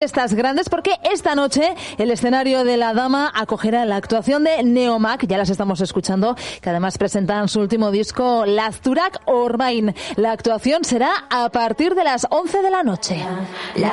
Estas grandes porque esta noche el escenario de La Dama acogerá la actuación de Neomak, ya las estamos escuchando, que además presentan su último disco Lazturak Orbain. La actuación será a partir de las 11 de la noche.